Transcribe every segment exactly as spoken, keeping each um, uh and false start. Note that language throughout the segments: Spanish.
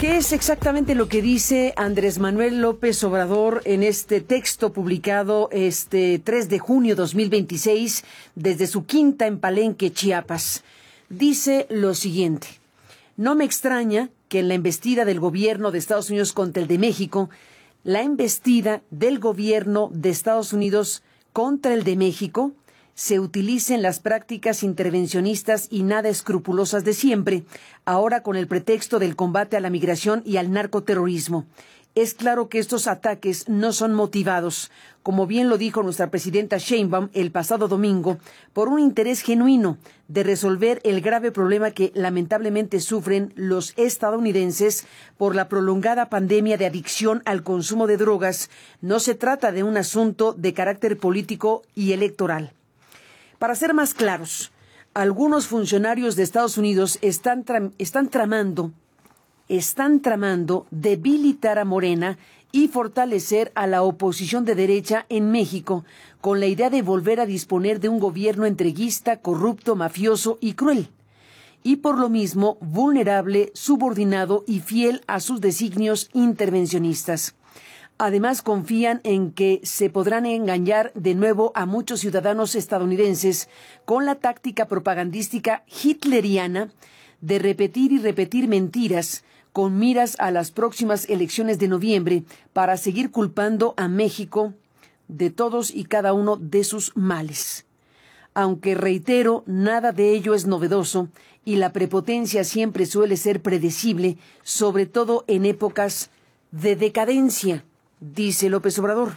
¿Qué es exactamente lo que dice Andrés Manuel López Obrador en este texto publicado este tres de junio de dos mil veintiséis desde su quinta en Palenque, Chiapas? Dice lo siguiente: no me extraña que en la embestida del gobierno de Estados Unidos contra el de México, la embestida del gobierno de Estados Unidos contra el de México, se utilicen las prácticas intervencionistas y nada escrupulosas de siempre, ahora con el pretexto del combate a la migración y al narcoterrorismo. Es claro que estos ataques no son motivados, como bien lo dijo nuestra presidenta Sheinbaum el pasado domingo, por un interés genuino de resolver el grave problema que lamentablemente sufren los estadounidenses por la prolongada pandemia de adicción al consumo de drogas. No se trata de un asunto de carácter político y electoral. Para ser más claros, algunos funcionarios de Estados Unidos están, tra- están tramando, están tramando debilitar a Morena y fortalecer a la oposición de derecha en México con la idea de volver a disponer de un gobierno entreguista, corrupto, mafioso y cruel, y por lo mismo vulnerable, subordinado y fiel a sus designios intervencionistas. Además, confían en que se podrán engañar de nuevo a muchos ciudadanos estadounidenses con la táctica propagandística hitleriana de repetir y repetir mentiras con miras a las próximas elecciones de noviembre para seguir culpando a México de todos y cada uno de sus males. Aunque, reitero, nada de ello es novedoso y la prepotencia siempre suele ser predecible, sobre todo en épocas de decadencia, dice López Obrador.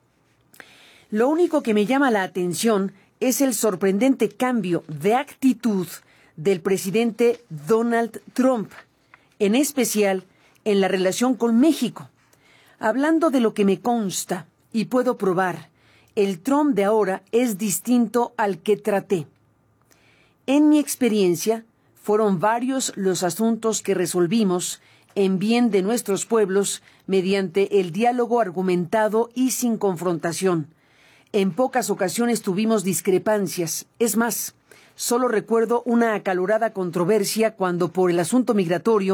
Lo único que me llama la atención es el sorprendente cambio de actitud del presidente Donald Trump, en especial en la relación con México. Hablando de lo que me consta y puedo probar, el Trump de ahora es distinto al que traté. En mi experiencia, fueron varios los asuntos que resolvimos en bien de nuestros pueblos mediante el diálogo argumentado y sin confrontación. En pocas ocasiones tuvimos discrepancias. Es más, solo recuerdo una acalorada controversia cuando por el asunto migratorio